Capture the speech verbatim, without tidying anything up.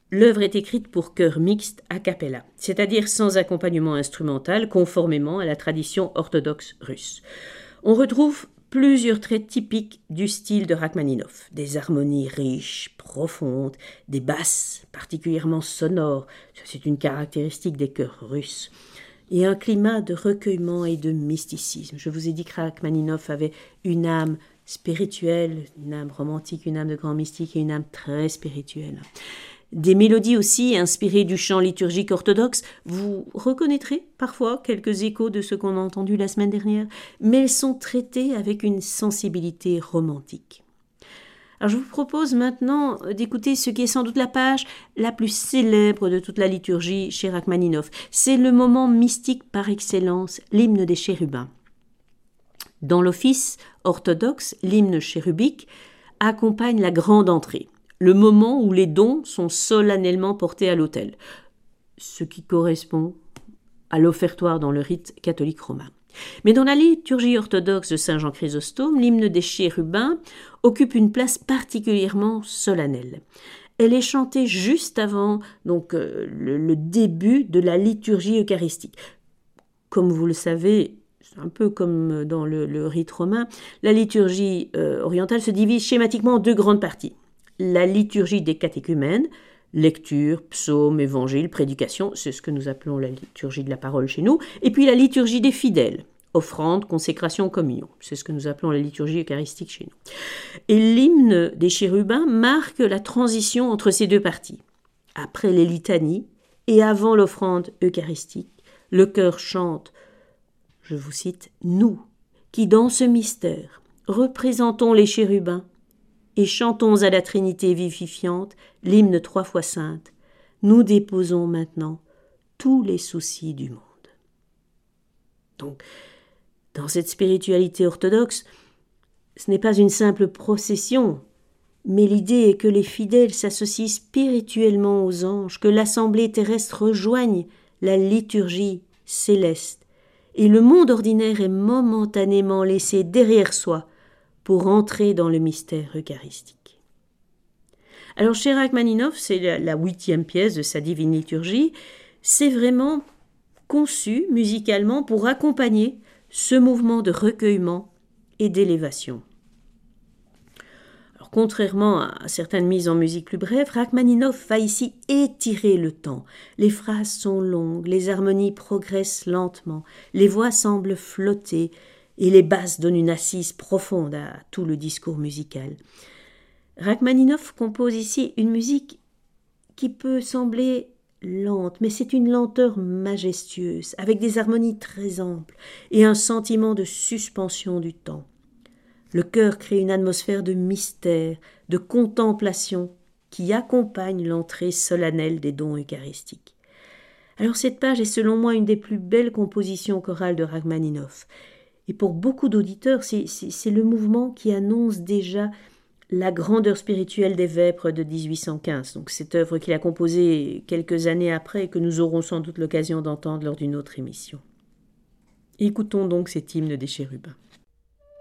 L'œuvre est écrite pour chœur mixte a cappella, c'est-à-dire sans accompagnement instrumental, conformément à la tradition orthodoxe russe. On retrouve plusieurs traits typiques du style de Rachmaninov, des harmonies riches, profondes, des basses particulièrement sonores, c'est une caractéristique des chœurs russes, et un climat de recueillement et de mysticisme. Je vous ai dit que Rachmaninov avait une âme spirituelle, une âme romantique, une âme de grand mystique et une âme très spirituelle. Des mélodies aussi inspirées du chant liturgique orthodoxe, vous reconnaîtrez parfois quelques échos de ce qu'on a entendu la semaine dernière, mais elles sont traitées avec une sensibilité romantique. Alors je vous propose maintenant d'écouter ce qui est sans doute la page la plus célèbre de toute la liturgie chez Rachmaninov. C'est le moment mystique par excellence, l'hymne des chérubins. Dans l'office orthodoxe, l'hymne chérubique accompagne la grande entrée, le moment où les dons sont solennellement portés à l'autel, ce qui correspond à l'offertoire dans le rite catholique romain. Mais dans la liturgie orthodoxe de Saint Jean Chrysostome, l'hymne des chérubins occupe une place particulièrement solennelle. Elle est chantée juste avant donc, euh, le, le début de la liturgie eucharistique. Comme vous le savez, c'est un peu comme dans le, le rite romain, la liturgie euh, orientale se divise schématiquement en deux grandes parties. La liturgie des catéchumènes, lecture, psaume, évangile, prédication, c'est ce que nous appelons la liturgie de la parole chez nous, et puis la liturgie des fidèles, offrande, consécration, communion, c'est ce que nous appelons la liturgie eucharistique chez nous. Et l'hymne des chérubins marque la transition entre ces deux parties. Après les litanies et avant l'offrande eucharistique, le chœur chante, je vous cite, « Nous, qui dans ce mystère représentons les chérubins, et chantons à la Trinité vivifiante l'hymne trois fois sainte. Nous déposons maintenant tous les soucis du monde. » Donc, dans cette spiritualité orthodoxe, ce n'est pas une simple procession, mais l'idée est que les fidèles s'associent spirituellement aux anges, que l'assemblée terrestre rejoigne la liturgie céleste, et le monde ordinaire est momentanément laissé derrière soi pour entrer dans le mystère eucharistique. Alors chez Rachmaninov, c'est la, la huitième pièce de sa divine liturgie, c'est vraiment conçu musicalement pour accompagner ce mouvement de recueillement et d'élévation. Alors, contrairement à certaines mises en musique plus brèves, Rachmaninov va ici étirer le temps. Les phrases sont longues, les harmonies progressent lentement, les voix semblent flotter, et les basses donnent une assise profonde à tout le discours musical. Rachmaninov compose ici une musique qui peut sembler lente, mais c'est une lenteur majestueuse, avec des harmonies très amples et un sentiment de suspension du temps. Le chœur crée une atmosphère de mystère, de contemplation qui accompagne l'entrée solennelle des dons eucharistiques. Alors cette page est selon moi une des plus belles compositions chorales de Rachmaninov. Et pour beaucoup d'auditeurs, c'est, c'est, c'est le mouvement qui annonce déjà la grandeur spirituelle des Vêpres de dix-huit cent quinze. Donc cette œuvre qu'il a composée quelques années après et que nous aurons sans doute l'occasion d'entendre lors d'une autre émission. Écoutons donc cet hymne des chérubins.